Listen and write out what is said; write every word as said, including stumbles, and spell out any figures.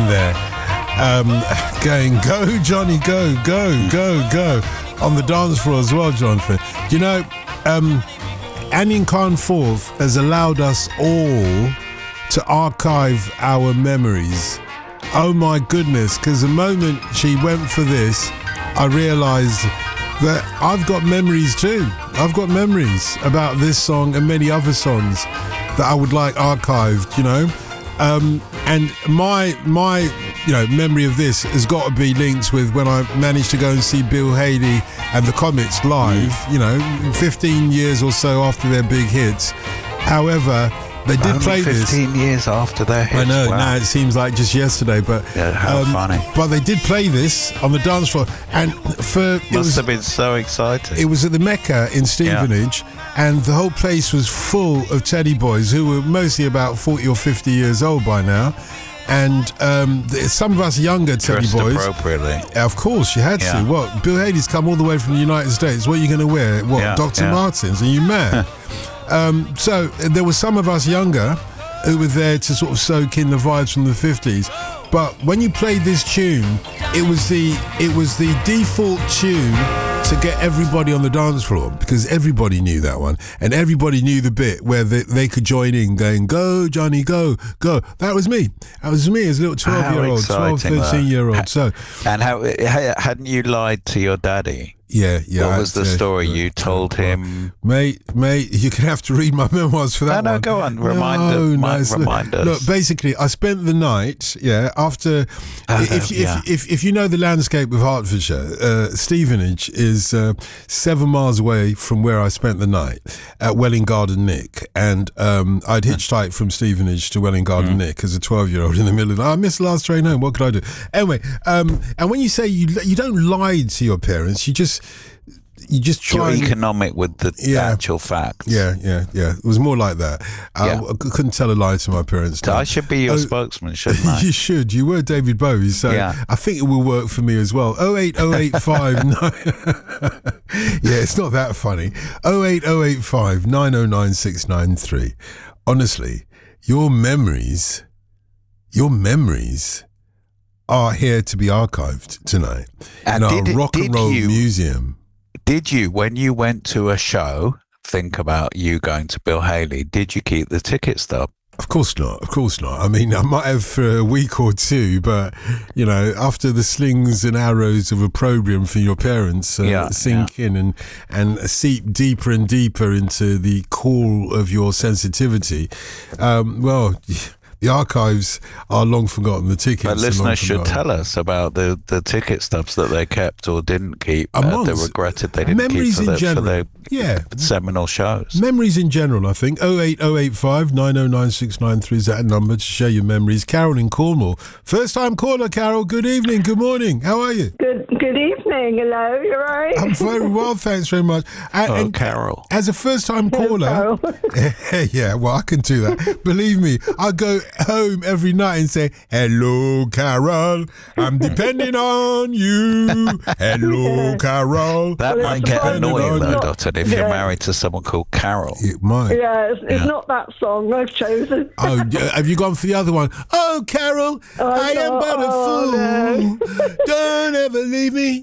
there, um, going, go, Johnny, go, go, go, go, on the dance floor as well, Jonathan. You know, um, Anian Khan Fourth has allowed us all to archive our memories. Oh my goodness, because the moment she went for this, I realised that I've got memories too. I've got memories about this song and many other songs that I would like archived, you know. Um, and my my you know memory of this has got to be linked with when I managed to go and see Bill Haley and the Comets live, mm. you know, fifteen years or so after their big hits. However, they did Only play this fifteen years after their hits. I know, wow. now it seems like just yesterday, but yeah, how um, funny. But they did play this on the dance floor, and for Must it was, have been so exciting. It was at the Mecca in Stevenage, yeah. and the whole place was full of teddy boys who were mostly about forty or fifty years old by now. And um, some of us younger teddy Dressed boys, appropriately. Of course, you had yeah. to. What? Bill Haley's come all the way from the United States. What are you going to wear? What? Yeah, Doctor yeah. Martens? Are you mad? um, so there were some of us younger who were there to sort of soak in the vibes from the fifties. But when you played this tune, it was the it was the default tune to get everybody on the dance floor, because everybody knew that one, and everybody knew the bit where they, they could join in going, go Johnny, go, go. That was me. That was me as a little twelve year old, twelve, thirteen year old. So, and how hadn't you lied to your daddy? Yeah, yeah. What was the yeah, story yeah, you told him? Mate, mate, you're going to have to read my memoirs for that no, one. No, go on. Remind, no, us, nice. remind look, us. Look, basically, I spent the night, yeah, after... Uh, if, yeah. if, if, if you know the landscape of Hertfordshire, uh, Stevenage is uh, seven miles away from where I spent the night at Welling Garden Nick. And um, I'd hitchhiked from Stevenage to Welling Garden mm. Nick as a twelve-year-old in the middle of the night. I missed the last train home. What could I do? Anyway, um, and when you say you you don't lie to your parents, you just... You just try. You're economic with the yeah, actual facts. Yeah, yeah, yeah. It was more like that. Yeah. I, I couldn't tell a lie to my parents. So I should be your oh, spokesman, shouldn't I? You should. You were David Bowie, so yeah. I think it will work for me as well. oh eight oh eight five nine Yeah, it's not that funny. oh eight oh eight five nine oh nine six nine three Honestly, your memories, your memories are here to be archived tonight and in our did, rock and roll you, museum. Did you, when you went to a show, think about you going to Bill Haley? Did you keep the ticket stub? Of course not. Of course not. I mean, I might have for a week or two, but, you know, after the slings and arrows of opprobrium for your parents uh, yeah, sink yeah. in and, and seep deeper and deeper into the core of your sensitivity, um, well... The archives are long forgotten. The tickets. But listeners should forgotten. tell us about the, the ticket stubs that they kept or didn't keep. Uh, they regretted they didn't keep for, the, for their yeah. seminal shows. Memories in general, I think. oh eight oh eight five nine oh nine six nine three is that number to share your memories. Carol in Cornwall. First time caller, Carol. Good evening. Good morning. How are you? Good Good evening. Hello. You all right? I'm very well, thanks very much. And, oh, and Carol. As a first time caller. Yeah, well, I can do that. Believe me, I go home every night and say, hello, Carol, I'm depending on you. Hello, Carol. That well, might get annoying though, Dotton, if yeah. you're married to someone called Carol. It might. Yeah, it's, it's yeah. not that song I've chosen. Oh, have you gone for the other one? Oh, Carol, oh, I am but a oh, fool. No. Don't ever leave me.